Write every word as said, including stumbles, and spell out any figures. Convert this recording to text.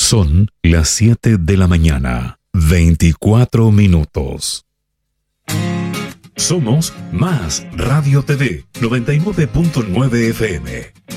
Son las siete de la mañana, veinticuatro minutos. Somos Más Radio T V noventa y nueve punto nueve F M.